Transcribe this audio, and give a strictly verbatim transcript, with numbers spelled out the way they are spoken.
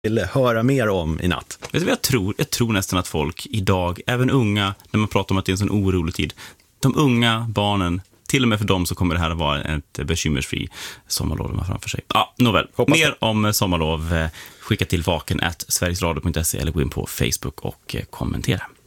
vill höra mer om i natt. Vet du vad jag tror? Jag tror nästan att folk idag, även unga, när man pratar om att det är en sån orolig tid, de unga barnen, till och med för dem så kommer det här att vara ett bekymmersfri sommarlov de har framför sig. Ja, nåväl. Hoppas mer det. om sommarlov, skicka till vaken at sverigesradio punkt se eller gå in på Facebook och kommentera.